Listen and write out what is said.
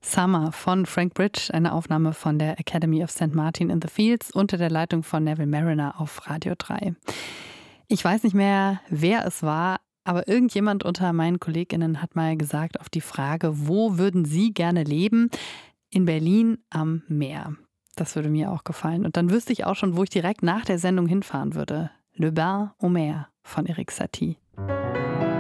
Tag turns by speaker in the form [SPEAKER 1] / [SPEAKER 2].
[SPEAKER 1] Summer von Frank Bridge, eine Aufnahme von der Academy of St. Martin in the Fields unter der Leitung von Neville Marriner auf Radio 3. Ich weiß nicht mehr, wer es war, aber irgendjemand unter meinen KollegInnen hat mal gesagt auf die Frage, wo würden Sie gerne leben? In Berlin am Meer. Das würde mir auch gefallen. Und dann wüsste ich auch schon, wo ich direkt nach der Sendung hinfahren würde. Le Bain au Mer von Erik Satie.